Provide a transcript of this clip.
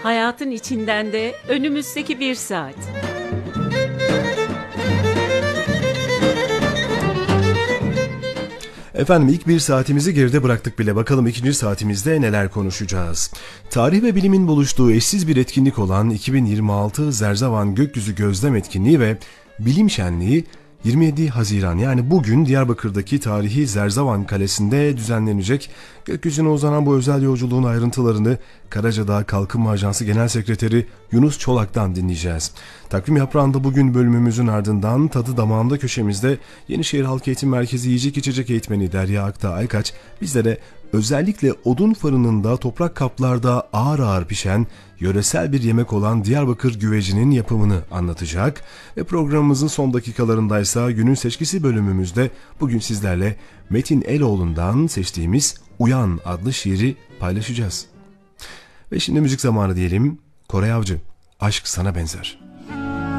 Hayatın içinden de önümüzdeki bir saat. Efendim ilk bir saatimizi geride bıraktık bile. Bakalım ikinci saatimizde neler konuşacağız. Tarih ve bilimin buluştuğu eşsiz bir etkinlik olan 2026 Zerzavan Gökyüzü Gözlem Etkinliği ve Bilim Şenliği 27 Haziran yani bugün Diyarbakır'daki tarihi Zerzavan Kalesi'nde düzenlenecek. Gökyüzüne uzanan bu özel yolculuğun ayrıntılarını Karacadağ Kalkınma Ajansı Genel Sekreteri Yunus Çolak'tan dinleyeceğiz. Takvim Yaprağı'nda bugün bölümümüzün ardından Tadı Damağımda köşemizde Yenişehir Halk Eğitim Merkezi Yiyecek İçecek Eğitmeni Derya Aktağ Aykaç bizlere özellikle odun fırınında toprak kaplarda ağır ağır pişen yöresel bir yemek olan Diyarbakır güvecinin yapımını anlatacak ve programımızın son dakikalarındaysa günün seçkisi bölümümüzde bugün sizlerle Metin Eloğlu'ndan seçtiğimiz Uyan adlı şiiri paylaşacağız. Ve şimdi müzik zamanı diyelim. Koray Avcı, Aşk Sana Benzer.